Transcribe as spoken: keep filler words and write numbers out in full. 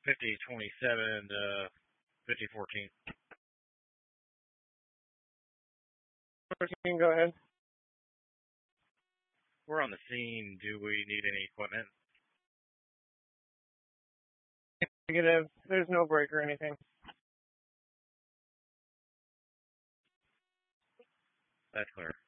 fifty twenty-seven to fifty fourteen. fourteen, go ahead. We're on the scene. Do we need any equipment? Negative. There's no break or anything. That's clear.